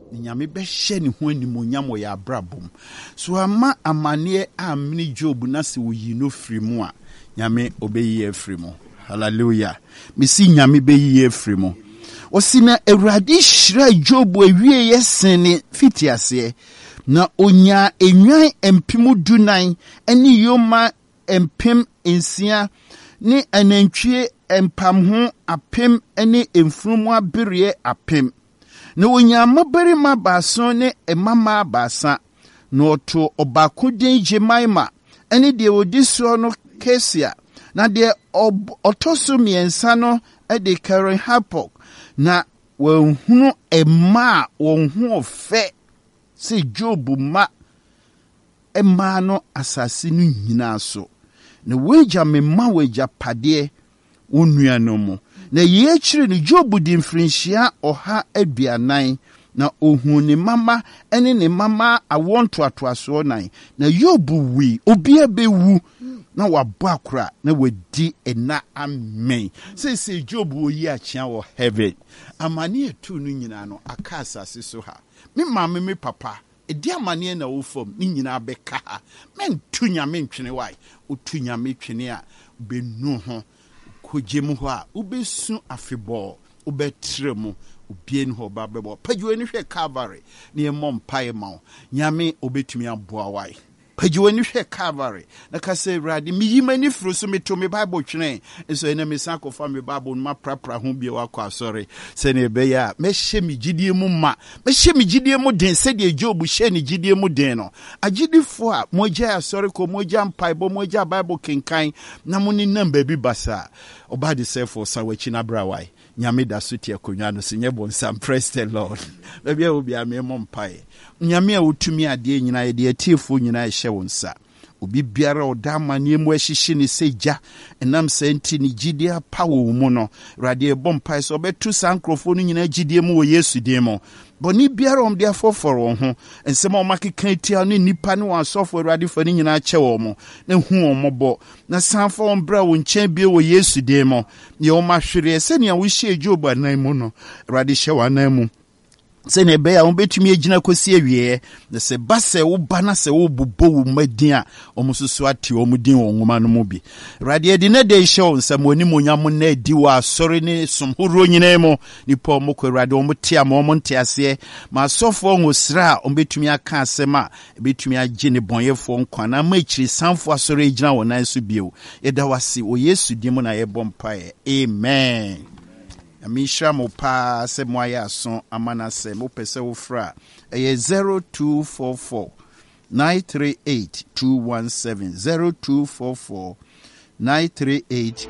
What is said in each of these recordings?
nyame be hye ne ho animonyam wɔ ya brabom so ama amane amni Job na se wo yi no firi mu a nyame obeyi afiri mu hallelujah mesi nyame beyi afiri mu osina Awurade hyira Job awie yesene fitiase na onya enwan empem dunan ene yoma empem ensia ne anantwie empamho apem ene emfurumu abere apem na onya mabarima baaso ne emama baasa na oto obako den Jemaima ene de odi so no Kesia na de otoso miensa no de Karen Hapok na wonhunu ema wonhu ofe se Job ma ema no asase no nyina so na weja mema weja pade onua no mu na ye chire ni Job di mfrinhia oha aduanan na ohun ne mama ene ne mama awonto atoaso nan na Job wi obi abewu na wabɔ akora na wadi ena amen say Job wo yi achia wo heaven amane etu no nyina no aka asase so ha me mama me papa edi amane na wo fam ni nyina beka ha men tu nyame ntwene wai otu nyame twene a benu ho kogemu ho a ubesu afebɔ ubetremu ubien ho babebo pajuwe ni hwe Calvary ni emompa ema nyame obetumi aboa wai pajuwe ni hwe Calvary na kase Awurade miyimani furu so meto me Bible twene so ene me san kofa me Bible ma prapra ho bia wakɔ asɔre se ne be ya mehye me gidie mu ma mehye me gidie mu den se de Job hye ne gidie mu den no agidifo a mogya asɔre ko mogya mpaebo mogya Bible kenkan na mo ni namba bi basa obade sefo sa wachi na brawai nyame da so tie konwa no se nyebo nsam praise the Lord baby a obi ame mompae nyame a wotumi ade nyina ye de atiefo nyina hye wonsa obi biara odama ne mu ahyehye ne seja enam senti ne gidie pawo mu no rade bompae so betu sankrofo no nyina gidie mu wo Yesu de mo boni biara de afoforo won ho ensem o makeka tia no nipa ne wasofo Awurade fa ne nyina kye wo mo na hu o mobo na sanfa on bra wo nchen bie wo Yesu de mo ye o mahwere se ne wo hye Job anan mu no Awurade hye wa nan mu se ne be ya on betumi agina kosi awie na se base wo bana se wo bobo wo madin a omususu ate wo mudin wo nwoma no mu bi Awurade de ne de show nsam oni monyam na di wa asori ne somhoro nyina mu nipa mo ko Awurade wo mtia mo nte ase ma sofo ngosra on betumi aka asema betumi agi ne bonyefo nkwa na ma chiri sanfo asori agina wo nan so bio yeda wase wo Yesu di mu na ye bompae amen. Misha mopa se moya son amana se mo pese wo fra 0244 938 217 0244 938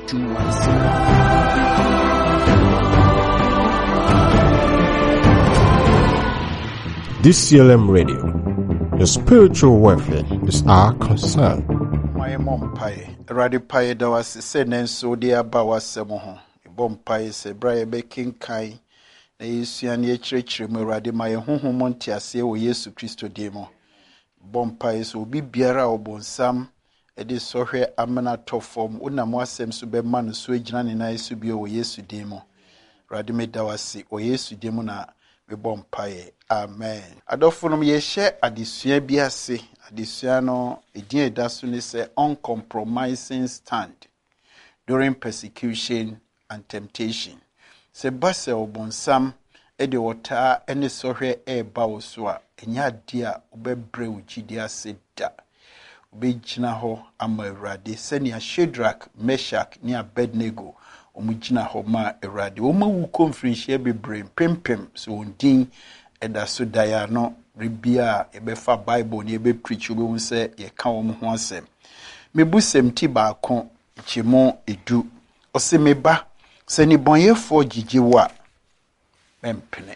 217. DCLM Radio, the spiritual welfare is our concern. My mom pie, ready pie da was se nenso de aba wasemo ho. Bompae se brae be kinkai na Yesu ne kyerɛkyerɛ mu Awurade ma ye honhom ntiase wɔ Yesu Kristo de mu bompae so obi biara obonsam ede sohwe amana tofom unam wasɛm so be ma no so agina ne na Yesu bi wɔ Yesu de mu Awurade me da wase wɔ Yesu de mu na be bompae amen. Adɔfonom ye hye adesua bi ase adesua no edin eda so ne se uncompromising stand during persecution and temptation. Se base obonsam ede wota ene sohwe eba wo so a enya dia obebre wo gidi ase da obegina ho ama Awurade sene Shadrach, Meshach ne Abednego omugina ho ma Awurade wo ma wu konfrinhia bebre pempem so ondin eda so daya no ribia ebefa Bible ne ebe preach obe hu se ye ka wo ho asem mebusem ti ba ko chimo edu ose meba se ni bonyefo gigiwa mempene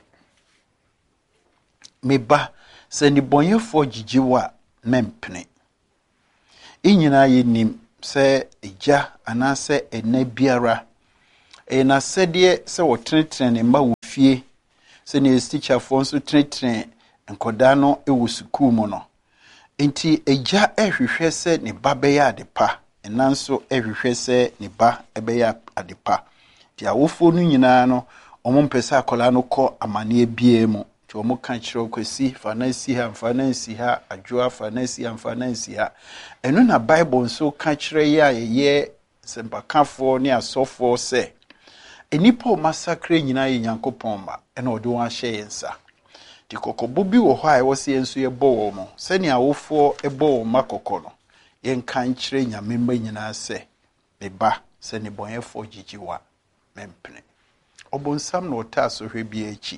meba se ni bonyefo gigiwa mempene inyina yenim se eja anase ena biara ena sede se wotretre ne ma wofie se ne teacher fo nso tretre enkoda no ewo sukuu mu no enti eja ehwehwe se ne ba be ya adepa enanso ehwehwe se ne ba ebe ya adepa ti awofo no nyina no omo mpesa akola no kɔ amane bie mu to omo kan kyerɛ kwesi fanasi ha fanasi ha adwoa fanasi ha fanasi ha eno na Bible nso ka kyerɛ ya ye sempakafo ne asɔfo sɛ enipa o massacre nyina ye Nyankopɔn ma ɛna ɔde wɔn ahyɛ yensa di kokɔbɔ bi wɔ hɔ a ɛwɔ se enso ye bɔ wɔn mo sɛ ne awofo ɛbɔ wɔn makɔkɔ no yen kan kyerɛ Nyame mma nyina sɛ beba sɛ ne bɔnyɛfo gigiwa mempene ɔbonsam na ɔta so hwɛ bi akyi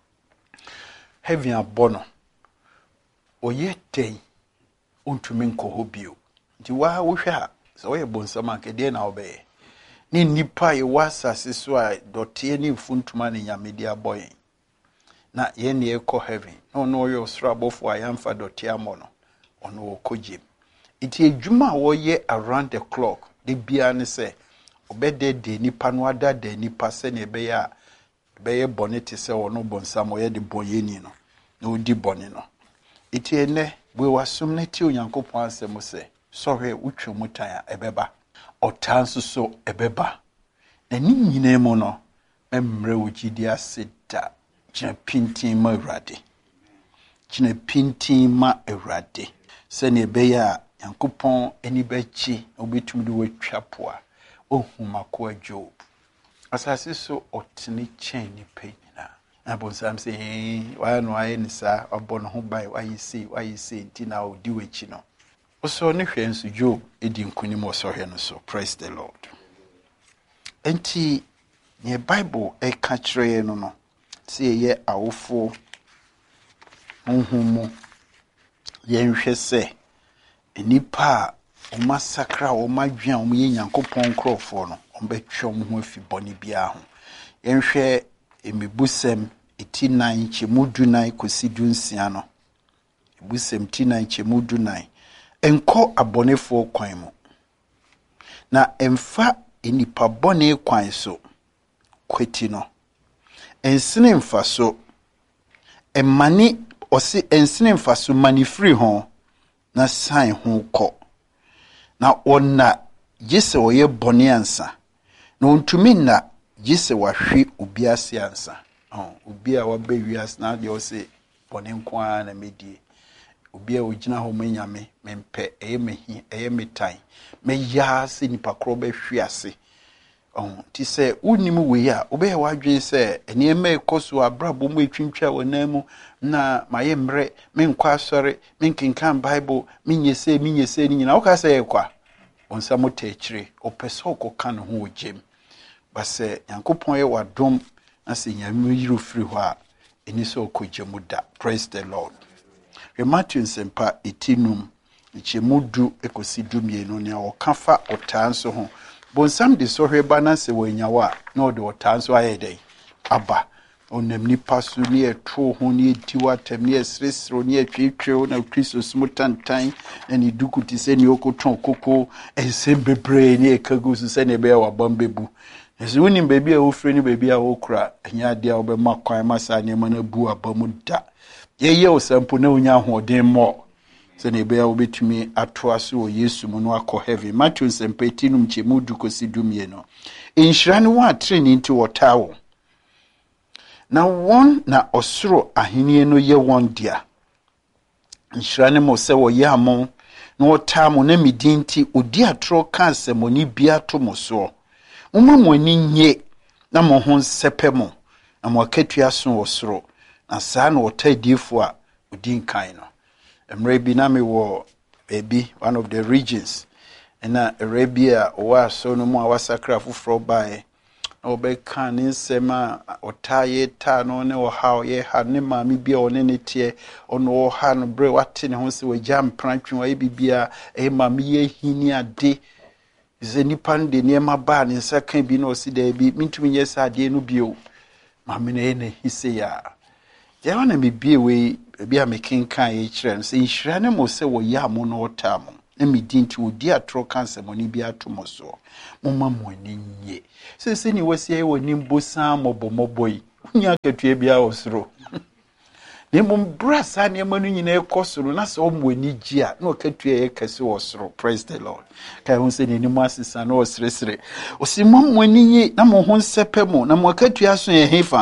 heaven abono oye ten untumi nkɔ hɔ bio nti wa wohwɛ a sɛ ɔyɛ bonsam ankɛdeɛ na ɔbɛyɛ ne nipa yɛ wasase so a dɔteɛ ne mfuntuma ne Nyamedi abɔyɛ na yɛn ne ɛkɔ heaven na ɔno ɔyɛ ɔsoro abɔfo a yɛmfa dɔteɛ amɔ no ɔno ɔkɔ gyem nti adwuma a wɔyɛ around the clock de bia ne sɛ ɔbɛdɛ de nipa no ada de nipa sɛ ne ɛbɛyɛ a bɛyɛ bɔne te sɛ ɔno bonsam ɔyɛ de bɔyɛni no na ɔdi bɔne no iti ene we wasum ne ti Onyankopɔn asɛm sɛ sɔhwɛ wotwe mu tan a ɛbɛba ɔtan so ɛbɛba na ni nyina mu no memrɛ wo gidi ase da gyina pintin ma Awurade gyina pintin ma Awurade sɛ ne ɛbɛyɛ a Nyankopɔn ani bɛkyi obetumi de watwa po a ohumako Job asase so otini chen ni penyina abonsam se why no aye ni sa obon ho bai why you say nti na odi wechi no oso ne hwe nso Job edi nkunim osohwe no so praise the Lord enti ne Bible e ka kyerɛ no no se ye awofo honhom ye nhwe se enipa o massacre o madwan o ye Nyankopɔn krɔfo no betwom ho afi bɔne bia ho yenhwɛ emibusem eti9 chemudunan kosidu nsia no ebusem eti9 chemudunan enko abɔnefo kwan mu na emfa enipa bɔne kwan so kweti no ensene mfa so emani ɔse ensene mfa so mani free ho na san ho kɔ na ɔna gese ɔyɛ bɔne ansa na ontumi na gise wahwe obi ase ansa obi a waba wiase na de ose bɔne nko a na medie obi a ogina hɔ ma Nyame mempɛ ɛyɛ mehi ɛyɛ metan meya se nipa kro ba hwe ase ti sɛ unim we a obɛyɛ wadwen sɛ eniema ekoso abrabo mu etwintwa wonamu na maye mre menkɔ asɔre menkenkan Bible menyese ni nyina woka sɛ yɛkwa onsamo tɛkyire opɛsɛ okɔka no ho ogem base Nyankopɔn yɛ wadom na sɛ Nyame yiro firi hɔ a eni sɛ okɔgyemu da praise the Lord Matthew nsempa etinum nchemudu ekosi dumienu ne ɔkafa ɔtanso ho bonsam de sohwe ba na sɛ wanyawa na ɔde ɔtanso ayɛ dɛn aba onam nipa so ne ɛtro ho ne etiwa tam ne ɛsresro ne ɛtwetwe na Kristo smutantan na ne duku ti sɛ ne okotɔn koko ɛsɛ bebre ne ɛkagu so sɛ ne bɛyɛ wabam bebu ɛsɛ wonim baabi a wofre ne baabi a wokra ɛnya ade a wobɛma kwan ma saa ne na bu abamu da yɛyɛ osampo na onya hoɔden mmɔ sɛ ne bɛyɛ wobɛtumi atoa so wɔ Yesu mu no akɔ heaven Matthew nsɛmpa tinum kyemu du kosi dumie no nhyira ne wa treni nti wɔtaa wo na won na osoro ahenie no ye won dia nhyira ne mo sɛ wɔyɛ amo na wɔtaa mo na midinti odi atro ka asɛmoni bia to mo so moma mo ani nye na mo ho nsɛpɛ mo na mo akatua so wɔ soro na saa na wɔtaa diefo a odi nkan no emre bi na me wɔ baby one of the regions na Arabia owa so no mo awasakra foforo bae obeka ne nsema otaye ta no ne oha ye ha ne maami bia one ne tie ono oha no bre wate ne ho se wagya mprantwe wa bibia e maami ye hini ade ze nipa de ne ma ba ne nsakan bi na osi da bi mintumi nye sa ade no bio maami ne ne hise ya je wana me bie we bia me kenkan ye kire no se nhira ne mo se wo ya mo no otamo na midinti odi atro cancer moni bi atomo so moma mo ani nye se ni wasi ayi woni mbosa mobomoboi nya katua bia osoro ne mum brasa ne manu nyina ekosoro na se o mo ani gia na o katua ye kase osoro praise the Lord kai hu se ni mo asisa na o sresre o si mo ani nye na mo ho nsepe mo na mo katua so ye hefa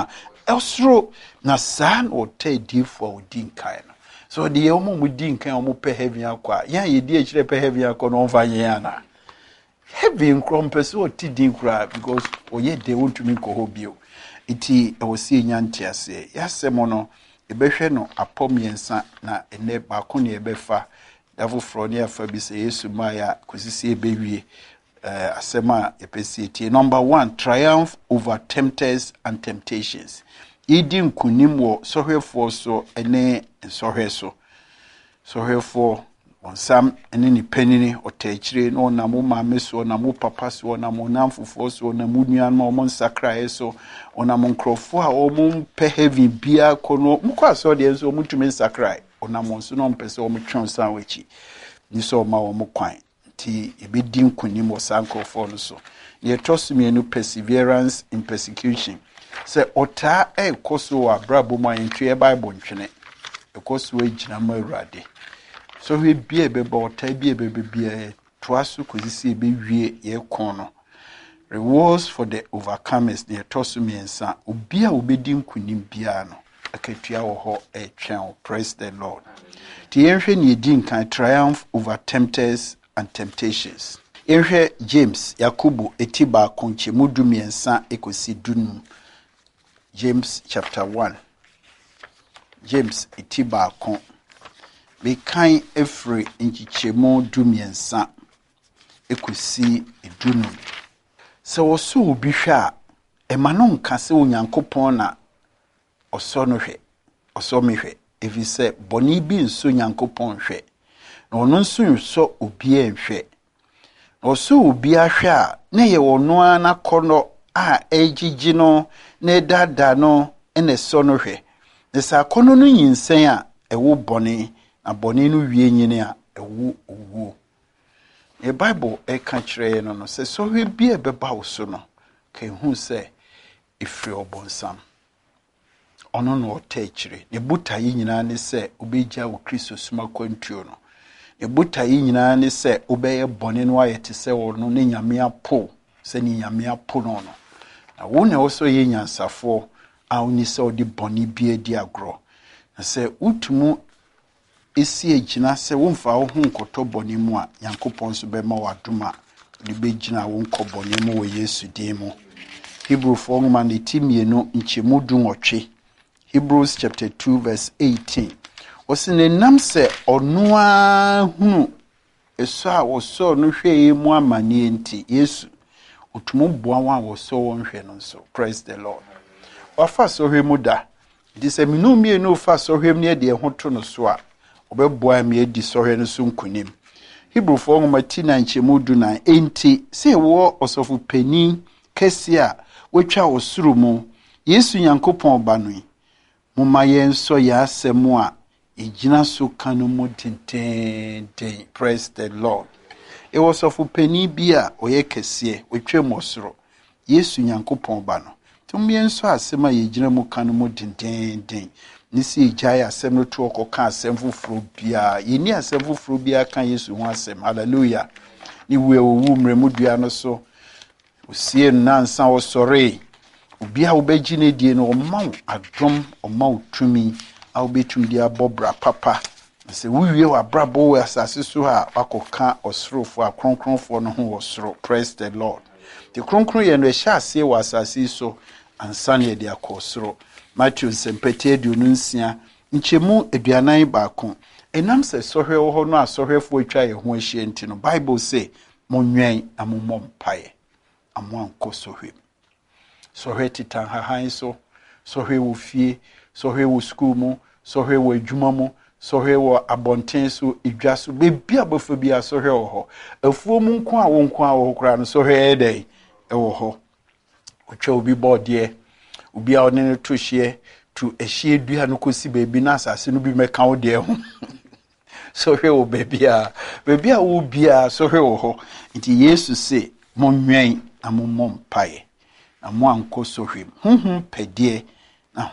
elsro na saa na ɔtɛ diifo a ɔdi nkan no so the ɔmo mu di nkan ɔmo pɛ heaven akɔ a yɛn a yɛdi akyire pɛ heaven akɔ no ɔmfa yɛn ana heaven kora mpɛ sɛ ɔte din kora because ɔyɛ de wɔntumi nkɔ hɔ bio iti ɛwɔ sɛ ɛnya nteaseɛ yɛasɛm no ɛbɛhwɛ no apɔmmiɛnsa na ɛnɛ baako ne ɛbɛfa da foforɔ ne afa bi sɛ yesu maaya kɔsi sɛ ɛbɛwie asɛm a yɛpɛ sɛ ɛtie. Number 1, triumph over tempters and temptations. Yɛdi nkonim wɔ sɔhwɛfoɔ so ne nsɔhwɛ so. Sɔhwɛfoɔ ɔnsam ne ne panini ɔtaakyire na ɔnam wo maame so ɔnam wo papa so ɔnam ɔnam fofoɔ so ɔnam wo nuanom a ɔmo nsakraeɛ so ɔnam nkurɔfoɔ a ɔmo mpɛ heaven biara kɔ no mokɔ asɔreɛ nso ɔmo tumi nsakraeɛ ɔnam wɔn so na ɔmpɛ sɛ ɔmo twɛn san w'akyi ne sɛ ɔma wɔn kwan nti ɛbɛdi nkonim wɔ saa nkurɔfoɔ no so. Yɛtɔ so mmienu perseverance in persecution. Sɛ ɔtaa ɛrekɔ so wɔ abrabɔ mu a yɛntwe Bible ntwene ɛkɔ so agyina ma Awurade. So we be a baby or tabby a baby twice to see a baby ye corner. Rewards for the overcomers near Tosumi and San Ubia Ubedim Kunim Piano. A Katia or a channel. Praise the Lord. The ancient Yedin can triumph over tempters and temptations. Ere James Yakubu Etiba Conche Mudumi and San Ekosi Dunum. James chapter 1. James Etiba Con. We kan every nchichemo dumiensa ekosi edunu se woso obi hwe a ema no nka se onyankopon na oso no hwe oso me hwe efi se boni bi nso nyankopon hwe na ono nso so obi enhwe oso obi ahwe a na ye wono ana kono a ejiji no na dada no ene so no hwe ne sa kono no yinsen a ewo boni abɔne no wie nyine a ɛwu owu. The Bible ɛka kyerɛ no no sɛ sɔhwɛ bi ɛbɛba wo so no ka ehu sɛ ɛfiri ɔbɔnsam ɔno no ɔtɛ akyire ne botaeɛ nyinaa ne sɛ wobɛgya wo Kristo soma kwantuo no ne botaeɛ nyinaa ne sɛ wobɛyɛ bɔne no ayɛ te sɛ ɔno ne Nyame apo sɛ ne Nyame apo no no na wo na wɔsɔ yɛ nyansafoɔ a woni sɛ wode bɔne bi adi agorɔ na sɛ wotumu esi egina se wonfa wo hu nkoto bɔne mu a Yankopɔn so bɛma wadoma de begina wo nkɔ bɔne mu wɔ Yesu din mu. Hebrews 4:2 nkyemu dunwɔtwe. Hebrews chapter 2 verse 18. Wɔse ne nam sɛ ɔno a hunu eso a wɔsɔ no hwɛ mu amane nti Yesu otumu boa wa wɔsɔ wɔn hwɛ no so. Praise the Lord. Wafa so hwɛ mu da. Di sɛ minu mie no fa so hwɛ mu ne de ho to no so a obeboa me edi sɔhwɛ no so nkunim. Hebrews 4:9 enti sɛ wo ɔsɔfo pani kɛse a wotwa osuru mu Yesu Nyankopɔn ba no moma yɛn so yɛ asɛm a egyina so ka no mu tententen. Praise the Lord. E ɔsɔfo pani bi a ɔyɛ kɛse wotwa mu osoro Yesu Nyankopɔn ba no tum yɛn so asɛm a yɛgyina mu ka no mu tententen. Nisi jaya asɛm no to ɔkɔka asɛm foforɔ bia yɛni asɛm foforɔ bia ka Yesu ho asɛm. Hallelujah. Ni we owu mremu dua no so osie na nsa wɔsɔre obia wobɛgye ne die no ɔma wo adom ɔma wo tumi a wobɛtum de abɔbra papa sɛ wowie w'abrabɔ wɔ asase so a wakɔka ɔsorofo a kronkronfoɔ no ho wɔ soro. Praise the Lord. The kronkron yɛ no ɛhyɛ aseɛ wɔ asase so ansa ne yɛde akɔ soro. Matthew sempete aduonunsia nkyemu aduanan baako enam sɛ sɔhwɛ wɔ hɔ no a sɔhwɛfoɔ atwa yɛ ho ahyia nti no Bible say monwɛn na mommɔ mpaeɛ amoankɔ sɔhwɛ. Sɔhwɛ titan hahan so sɔhwɛ wɔ fie sɔhwɛ wɔ school mu sɔhwɛ wɔ adwuma mu sɔhwɛ wɔ abɔnten so edwa so bebi abɔfo bi a sɔhwɛ wɔ hɔ afuo mu nko a wo nko a wɔ kora no sɔhwɛ ɛdɛn ɛwɔ hɔ otwa obi bɔdeɛ obi a one no to hye to ehye dua no kosi beebi na asase no bi meka wo de ho so hwe wo beebi a wo bia so hwe wo ho nti Yesu se monwen na mommɔ mpae na mo anko so hwe honhom pɛdeɛ